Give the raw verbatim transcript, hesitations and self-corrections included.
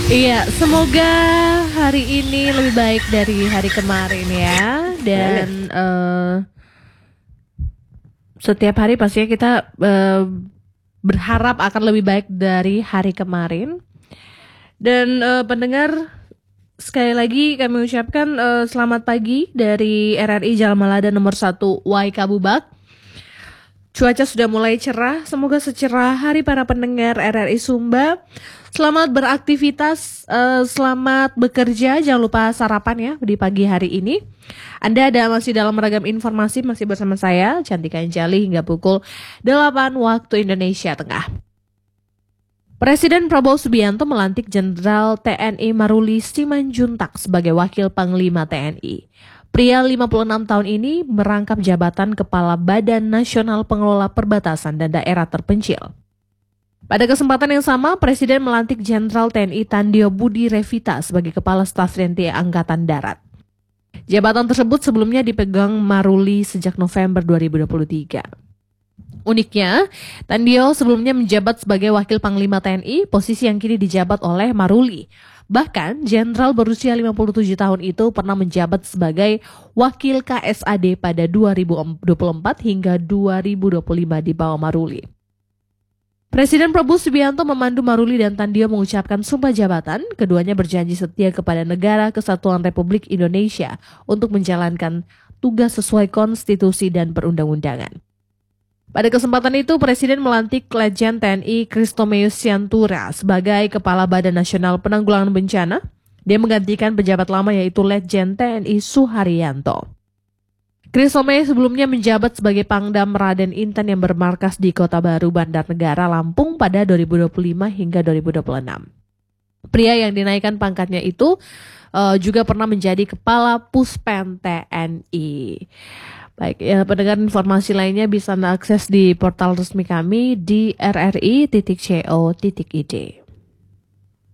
Iya, semoga hari ini lebih baik dari hari kemarin ya. Dan uh, setiap hari pastinya kita uh, berharap akan lebih baik dari hari kemarin. Dan uh, pendengar, sekali lagi kami ucapkan uh, selamat pagi dari R R I Jalan Malada nomor satu Y Kabubak. Cuaca sudah mulai cerah, semoga secerah hari para pendengar R R I Sumba. Selamat beraktivitas, uh, selamat bekerja, jangan lupa sarapan ya di pagi hari ini. Anda ada masih dalam ragam informasi, masih bersama saya, Cantika Anjali hingga pukul delapan waktu Indonesia Tengah. Presiden Prabowo Subianto melantik Jenderal T N I Maruli Simanjuntak sebagai Wakil Panglima T N I. Pria lima puluh enam tahun ini merangkap jabatan Kepala Badan Nasional Pengelola Perbatasan dan Daerah Terpencil. Pada kesempatan yang sama, Presiden melantik Jenderal T N I Tandio Budi Revita sebagai Kepala Staf T N I Angkatan Darat. Jabatan tersebut sebelumnya dipegang Maruli sejak November dua ribu dua puluh tiga. Uniknya, Tandio sebelumnya menjabat sebagai Wakil Panglima T N I, posisi yang kini dijabat oleh Maruli. Bahkan, Jenderal berusia lima puluh tujuh tahun itu pernah menjabat sebagai Wakil K S A D pada dua ribu dua puluh empat hingga dua ribu dua puluh lima di bawah Maruli. Presiden Prabowo Subianto memandu Maruli dan Tandio mengucapkan sumpah jabatan. Keduanya berjanji setia kepada Negara Kesatuan Republik Indonesia untuk menjalankan tugas sesuai konstitusi dan perundang-undangan. Pada kesempatan itu, Presiden melantik Letjen T N I Kristomeus Siantura sebagai Kepala Badan Nasional Penanggulangan Bencana. Dia menggantikan pejabat lama yaitu Letjen T N I Suharyanto. Kristomeus sebelumnya menjabat sebagai Pangdam Raden Inten yang bermarkas di Kota Baru, Bandarnegara, Lampung pada dua ribu dua puluh lima hingga dua ribu dua puluh enam. Pria yang dinaikkan pangkatnya itu uh, juga pernah menjadi Kepala Puspen T N I. Baik, ya, pendengar informasi lainnya bisa Anda akses di portal resmi kami di r r i titik co titik i d.